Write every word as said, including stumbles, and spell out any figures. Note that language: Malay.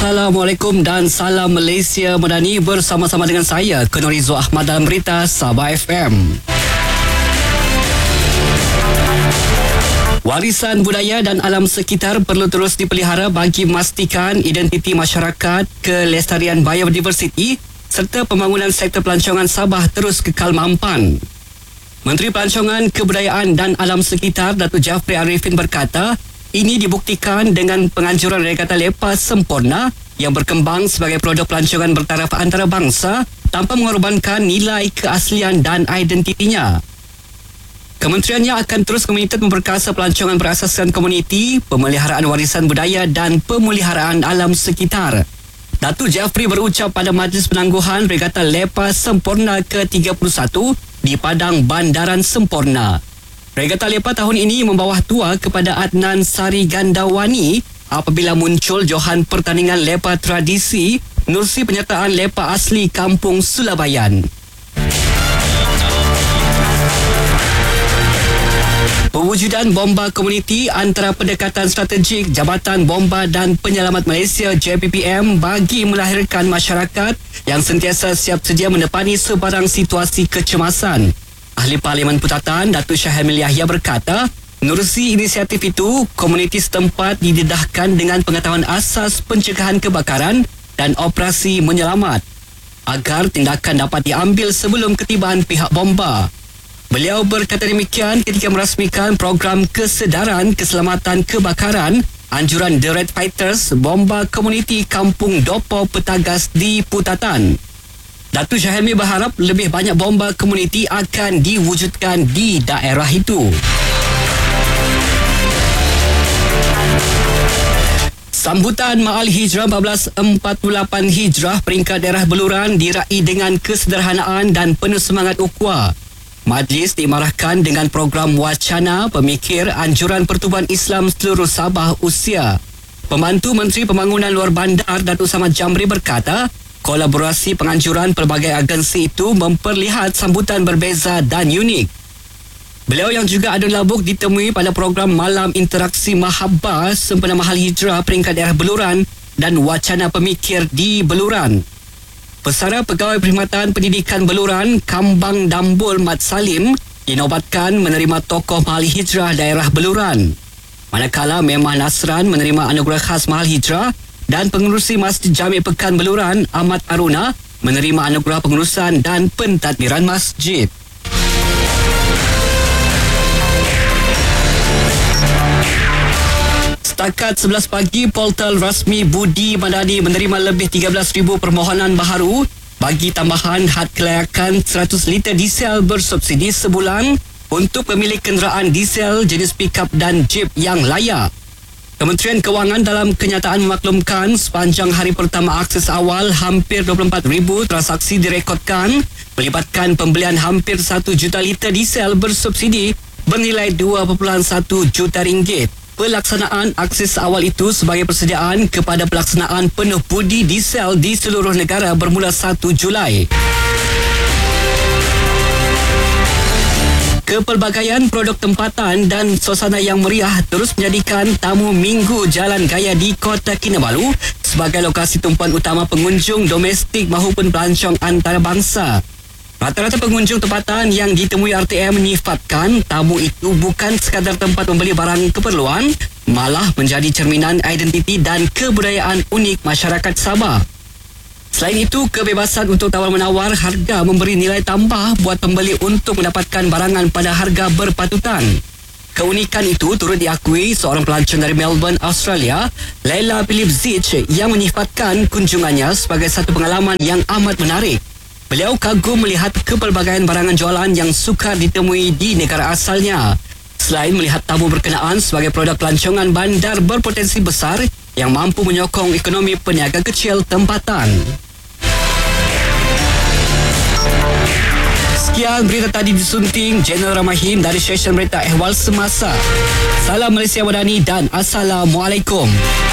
Assalamualaikum dan salam Malaysia Madani, bersama-sama dengan saya Kenorizo Ahmad dalam berita Sabah F M. Warisan budaya dan alam sekitar perlu terus dipelihara bagi memastikan identiti masyarakat, kelestarian biodiversiti serta pembangunan sektor pelancongan Sabah terus kekal mampan. Menteri Pelancongan, Kebudayaan dan Alam Sekitar Datuk Jafri Arifin berkata, ini dibuktikan dengan penganjuran Regata Lepas Sempurna yang berkembang sebagai produk pelancongan bertaraf antarabangsa tanpa mengorbankan nilai keaslian dan identitinya. Kementeriannya akan terus komited memperkasa pelancongan berasaskan komuniti, pemeliharaan warisan budaya dan pemeliharaan alam sekitar. Datuk Jafri berucap pada Majlis Penangguhan Regata Lepas Sempurna ke tiga puluh satu di Padang Bandaran Sempurna. Regata Lepas tahun ini membawa tua kepada Adnan Sari Gandawani apabila muncul johan pertandingan lepa tradisi menerusi penyertaan lepa asli Kampung Sulabayan. Pewujudan bomba komuniti antara pendekatan strategik Jabatan Bomba dan Penyelamat Malaysia J P P M bagi melahirkan masyarakat yang sentiasa siap sedia menepani sebarang situasi kecemasan. Ahli Parlimen Putatan Datuk Syahemil Yahya berkata, menerusi inisiatif itu, komuniti setempat didedahkan dengan pengetahuan asas pencegahan kebakaran dan operasi menyelamat agar tindakan dapat diambil sebelum ketibaan pihak bomba. Beliau berkata demikian ketika merasmikan program kesedaran keselamatan kebakaran anjuran The Red Fighters Bomba Komuniti Kampung Dopo Petagas di Putatan. Datuk Syahimi berharap lebih banyak bomba komuniti akan diwujudkan di daerah itu. Sambutan Ma'al Hijrah seribu empat ratus empat puluh lapan Hijrah peringkat daerah Beluran diraih dengan kesederhanaan dan penuh semangat ukhuwah. Majlis diimarahkan dengan program wacana pemikir anjuran Pertubuhan Islam seluruh Sabah Usia. Pembantu Menteri Pembangunan Luar Bandar Datuk Samad Jamri berkata, kolaborasi penganjuran pelbagai agensi itu memperlihat sambutan berbeza dan unik. Beliau yang juga ada labuk ditemui pada program Malam Interaksi Mahabbah sempena Mahal Hijrah peringkat daerah Beluran dan wacana pemikir di Beluran. Pesara Pegawai Perkhidmatan Pendidikan Beluran, Kambang Dambul Mat Salim, dinobatkan menerima tokoh Mahal Hijrah daerah Beluran. Manakala Memah Nasran menerima anugerah khas Mahal Hijrah dan pengurusi Masjid Jami' Pekan Beluran, Ahmad Aruna, menerima anugerah pengurusan dan pentadbiran masjid. Setakat sebelas pagi, portal rasmi Budi Madani menerima lebih tiga belas ribu permohonan baharu bagi tambahan had kelayakan seratus liter diesel bersubsidi sebulan untuk pemilik kenderaan diesel jenis pick-up dan jeep yang layak. Kementerian Kewangan dalam kenyataan memaklumkan sepanjang hari pertama akses awal hampir dua puluh empat ribu transaksi direkodkan melibatkan pembelian hampir satu juta liter diesel bersubsidi bernilai dua perpuluhan satu juta ringgit. Pelaksanaan akses awal itu sebagai persediaan kepada pelaksanaan penuh budi diesel di seluruh negara bermula satu Julai. Kepelbagaian produk tempatan dan suasana yang meriah terus menjadikan Tamu Minggu Jalan Gaya di Kota Kinabalu sebagai lokasi tumpuan utama pengunjung domestik maupun pelancong antarabangsa. Rata-rata pengunjung tempatan yang ditemui R T M menyifatkan tamu itu bukan sekadar tempat membeli barang keperluan, malah menjadi cerminan identiti dan kebudayaan unik masyarakat Sabah. Selain itu, kebebasan untuk tawar-menawar harga memberi nilai tambah buat pembeli untuk mendapatkan barangan pada harga berpatutan. Keunikan itu turut diakui seorang pelancong dari Melbourne, Australia, Laila Philip Zich, yang menyifatkan kunjungannya sebagai satu pengalaman yang amat menarik. Beliau kagum melihat kepelbagaian barangan jualan yang sukar ditemui di negara asalnya. Selain melihat tamu berkenaan sebagai produk pelancongan bandar berpotensi besar yang mampu menyokong ekonomi peniaga kecil tempatan. Sekian berita tadi disunting Jeneral Rahmahim dari stesen berita Ehwal Semasa. Salam Malaysia Madani dan Assalamualaikum.